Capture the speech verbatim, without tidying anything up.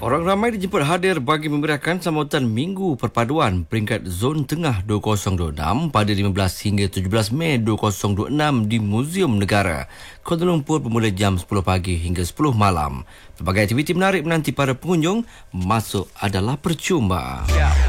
Orang ramai dijemput hadir bagi memeriahkan sambutan Minggu Perpaduan peringkat Zon Tengah dua ribu dua puluh enam pada lima belas hingga tujuh belas Mei dua ribu dua puluh enam di Muzium Negara, Kuala Lumpur bermula jam sepuluh pagi hingga sepuluh malam. Pelbagai aktiviti menarik menanti para pengunjung, masuk adalah percuma.